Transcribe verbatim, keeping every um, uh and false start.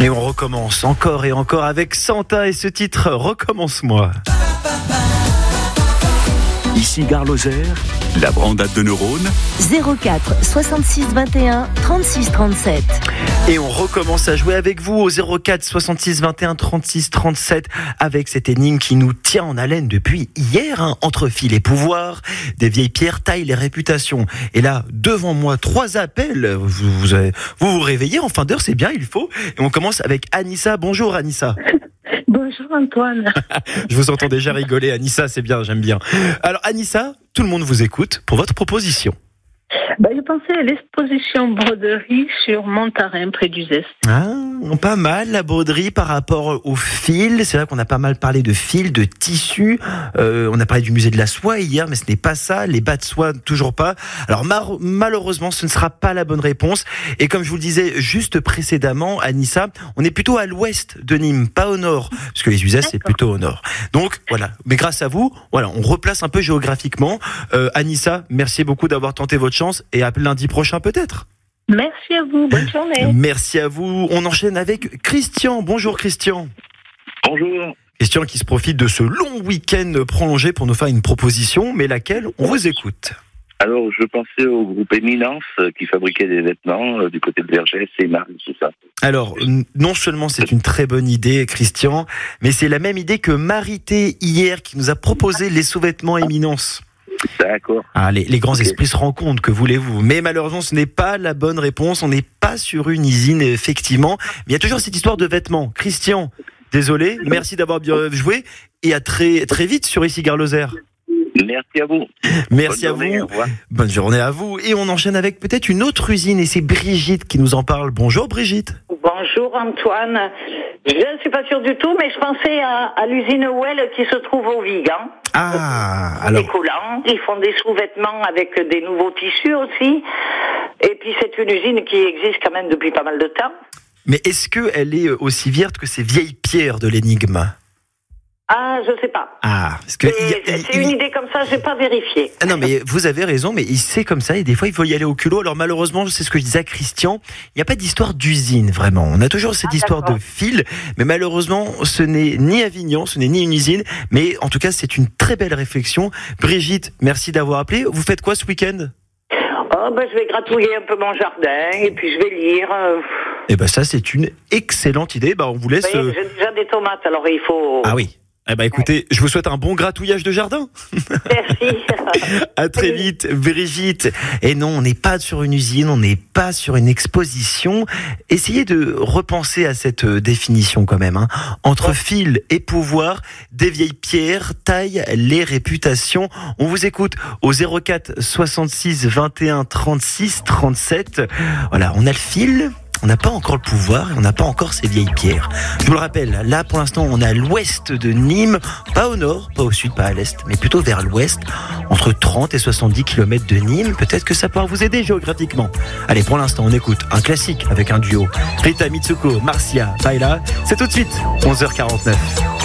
Et on recommence encore et encore avec Santa et ce titre « Recommence-moi ». Ici Gare Lozère, la brandade de neurones. zéro quatre soixante-six vingt et un trente-six trente-sept. Et on recommence à jouer avec vous au zéro quatre soixante-six vingt et un trente-six trente-sept avec cette énigme qui nous tient en haleine depuis hier, hein, entre fil et pouvoir, des vieilles pierres taillent les réputations. Et là, devant moi, trois appels. Vous vous, avez, vous, vous réveillez en fin d'heure, c'est bien, il faut. Et on commence avec Anissa. Bonjour Anissa. Bonjour Antoine. Je vous entends déjà rigoler, Anissa, c'est bien, j'aime bien. Alors Anissa, tout le monde vous écoute pour votre proposition. Bah, je pensais à l'exposition broderie sur Montarin, près d'Uzès. Ah, pas mal la broderie par rapport au fil. C'est vrai qu'on a pas mal parlé de fil, de tissu. Euh, on a parlé du musée de la soie hier, mais ce n'est pas ça. Les bas de soie, toujours pas. Alors mar- malheureusement, ce ne sera pas la bonne réponse. Et comme je vous le disais juste précédemment, Anissa, on est plutôt à l'ouest de Nîmes, pas au nord, parce que les Uzès, c'est plutôt au nord. Donc voilà. Mais grâce à vous, voilà, on replace un peu géographiquement. Euh, Anissa, merci beaucoup d'avoir tenté votre chance. Et à lundi prochain peut-être. Merci à vous, bonne journée. Merci à vous. On enchaîne avec Christian. Bonjour Christian. Bonjour. Christian qui se profite de ce long week-end prolongé pour nous faire une proposition, mais laquelle on vous écoute. Alors, je pensais au groupe Éminence qui fabriquait des vêtements euh, du côté de Vergès et Marne, tout ça. Alors, n- non seulement c'est une très bonne idée, Christian, mais c'est la même idée que Marité hier qui nous a proposé les sous-vêtements Éminence. D'accord. Ah, les, les grands Okay. esprits se rencontrent, que voulez-vous. Mais malheureusement, ce n'est pas la bonne réponse. On n'est pas sur une usine, effectivement. Mais il y a toujours cette histoire de vêtements. Christian, désolé, merci d'avoir bien joué. Et à très, très vite sur Ici Gare Lozère. Merci à vous. Merci Bonne à journée, vous. au revoir. Bonne journée à vous. Et on enchaîne avec peut-être une autre usine. Et c'est Brigitte qui nous en parle. Bonjour Brigitte. Bonjour Antoine. Je ne suis pas sûre du tout, mais je pensais à, à l'usine Well qui se trouve au Vigan. Ah, Des alors. collants, ils font des sous-vêtements avec des nouveaux tissus aussi. Et puis c'est une usine qui existe quand même depuis pas mal de temps. Mais est-ce qu'elle est aussi vierge que ces vieilles pierres de l'énigme? Ah, je sais pas. Ah, parce que. il y a- C'est, il- c'est une idée comme ça, j'ai pas vérifié. Ah non, mais vous avez raison, mais il sait comme ça, et des fois, il faut y aller au culot. Alors, malheureusement, c'est ce que je disais à Christian, il n'y a pas d'histoire d'usine, vraiment. On a toujours cette Ah, histoire d'accord. de fil, mais malheureusement, ce n'est ni Avignon, ce n'est ni une usine, mais en tout cas, c'est une très belle réflexion. Brigitte, merci d'avoir appelé. Vous faites quoi ce week-end? Oh, ben, je vais gratouiller un peu mon jardin, et puis je vais lire. euh, Eh ben, ça, c'est une excellente idée. Bah, on vous laisse. Vous voyez, euh, j'ai déjà des tomates, alors il faut... Ah oui. Eh ben, écoutez, je vous souhaite un bon gratouillage de jardin. Merci. À très vite, Brigitte. Et non, on n'est pas sur une usine, on n'est pas sur une exposition. Essayez de repenser à cette euh, définition quand même. Hein. Entre fil et pouvoir, des vieilles pierres taillent les réputations. On vous écoute au zéro quatre soixante-six vingt et un trente-six trente-sept. Voilà, on a le fil. On n'a pas encore le pouvoir et on n'a pas encore ces vieilles pierres. Je vous le rappelle, là pour l'instant on est à l'ouest de Nîmes, pas au nord, pas au sud, pas à l'est, mais plutôt vers l'ouest, entre trente et soixante-dix kilomètres de Nîmes. Peut-être que ça pourra vous aider géographiquement. Allez, pour l'instant on écoute un classique avec un duo. Rita Mitsuko, Marcia, Baila, c'est tout de suite, onze heures quarante-neuf.